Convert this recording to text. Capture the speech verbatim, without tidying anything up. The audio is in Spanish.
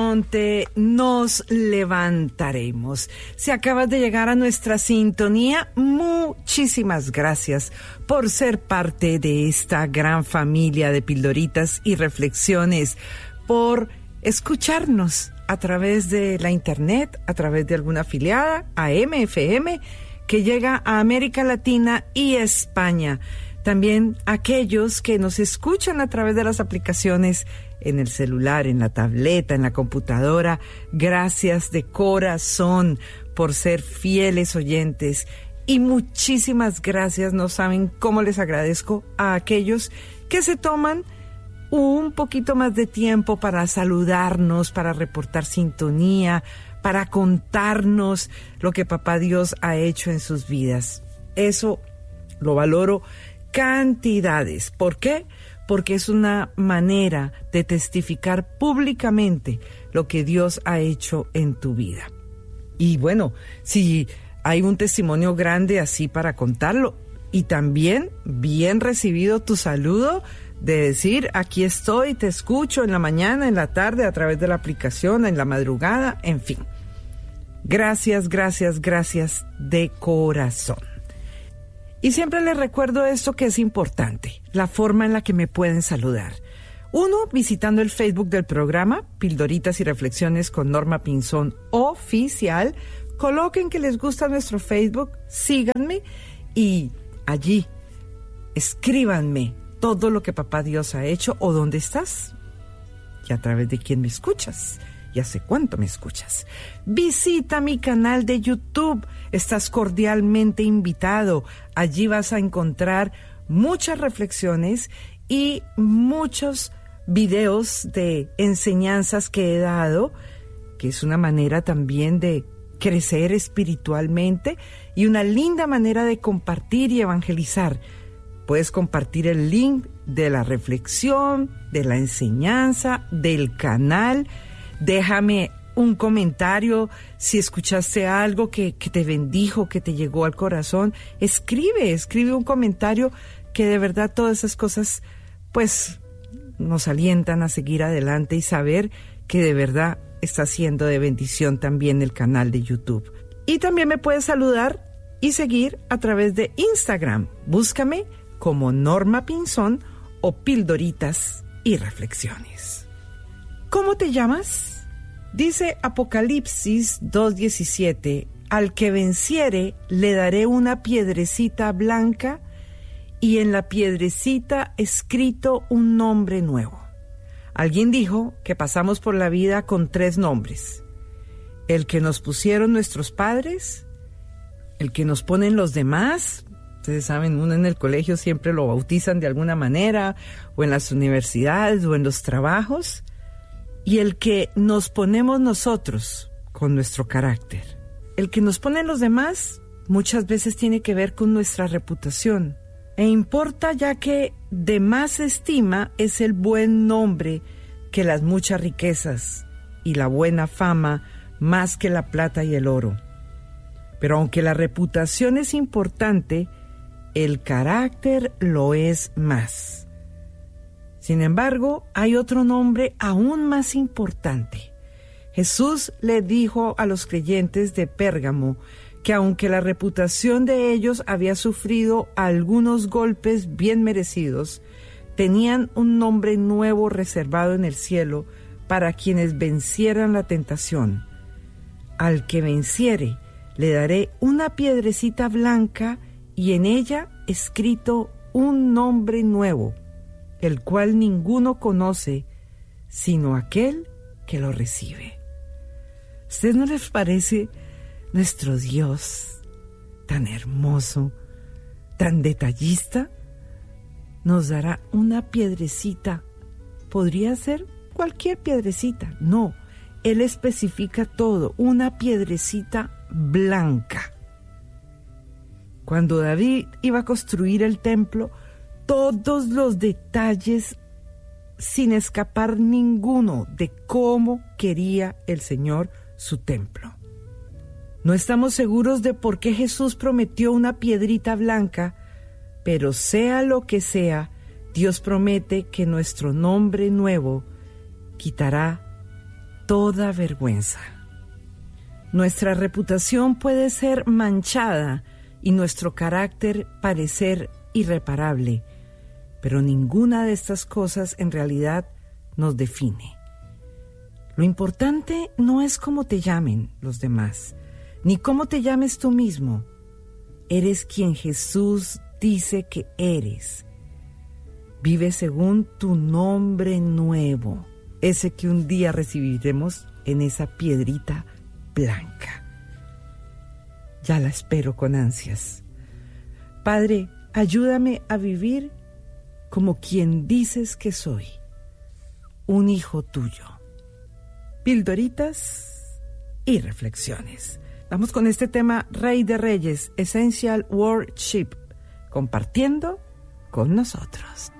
horizonte nos levantaremos. Si acabas de llegar a nuestra sintonía, muchísimas gracias por ser parte de esta gran familia de pildoritas y reflexiones, por escucharnos a través de la internet, a través de alguna afiliada, A M F M, que llega a América Latina y España. También aquellos que nos escuchan a través de las aplicaciones en el celular, en la tableta, en la computadora. Gracias de corazón por ser fieles oyentes. Y muchísimas gracias, no saben cómo les agradezco a aquellos que se toman un poquito más de tiempo para saludarnos, para reportar sintonía, para contarnos lo que Papá Dios ha hecho en sus vidas. Eso lo valoro cantidades. ¿Por qué? Porque es una manera de testificar públicamente lo que Dios ha hecho en tu vida. Y bueno, si hay un testimonio grande así para contarlo, y también bien recibido tu saludo de decir, aquí estoy, te escucho en la mañana, en la tarde, a través de la aplicación, en la madrugada, en fin. Gracias, gracias, gracias de corazón. Y siempre les recuerdo esto que es importante, la forma en la que me pueden saludar. Uno, visitando el Facebook del programa, Pildoritas y Reflexiones con Norma Pinzón Oficial. Coloquen que les gusta nuestro Facebook, síganme y allí escríbanme todo lo que Papá Dios ha hecho o dónde estás y a través de quién me escuchas. Y hace cuánto me escuchas. Visita mi canal de YouTube. Estás cordialmente invitado. Allí vas a encontrar muchas reflexiones y muchos videos de enseñanzas que he dado, que es una manera también de crecer espiritualmente y una linda manera de compartir y evangelizar. Puedes compartir el link de la reflexión, de la enseñanza, del canal. Déjame un comentario si escuchaste algo que, que te bendijo, que te llegó al corazón. Escribe, escribe un comentario, que de verdad todas esas cosas pues nos alientan a seguir adelante y saber que de verdad está siendo de bendición también el canal de YouTube. Y también me puedes saludar y seguir a través de Instagram. Búscame como Norma Pinzón o Pildoritas y Reflexiones. ¿Cómo te llamas? Dice Apocalipsis dos diecisiete, al que venciere le daré una piedrecita blanca y en la piedrecita escrito un nombre nuevo. Alguien dijo que pasamos por la vida con tres nombres: el que nos pusieron nuestros padres, el que nos ponen los demás. Ustedes saben, uno en el colegio siempre lo bautizan de alguna manera, o en las universidades, o en los trabajos, y el que nos ponemos nosotros con nuestro carácter. El que nos ponen los demás muchas veces tiene que ver con nuestra reputación, e importa, ya que de más estima es el buen nombre que las muchas riquezas, y la buena fama más que la plata y el oro. Pero aunque la reputación es importante, el carácter lo es más. Sin embargo, hay otro nombre aún más importante. Jesús le dijo a los creyentes de Pérgamo que aunque la reputación de ellos había sufrido algunos golpes bien merecidos, tenían un nombre nuevo reservado en el cielo para quienes vencieran la tentación. Al que venciere, le daré una piedrecita blanca y en ella escrito un nombre nuevo, el cual ninguno conoce sino aquel que lo recibe. ¿A ustedes no les parece nuestro Dios tan hermoso, tan detallista? Nos dará una piedrecita. Podría ser cualquier piedrecita. No, Él especifica todo, una piedrecita blanca. Cuando David iba a construir el templo, todos los detalles, sin escapar ninguno, de cómo quería el Señor su templo. No estamos seguros de por qué Jesús prometió una piedrita blanca, pero sea lo que sea, Dios promete que nuestro nombre nuevo quitará toda vergüenza. Nuestra reputación puede ser manchada y nuestro carácter parecer irreparable, pero ninguna de estas cosas en realidad nos define. Lo importante no es cómo te llamen los demás, ni cómo te llames tú mismo. Eres quien Jesús dice que eres. Vive según tu nombre nuevo, ese que un día recibiremos en esa piedrita blanca. Ya la espero con ansias. Padre, ayúdame a vivir como quien dices que soy, un hijo tuyo. Pildoritas y reflexiones. Vamos con este tema, Rey de Reyes, Essential Worship, compartiendo con nosotros.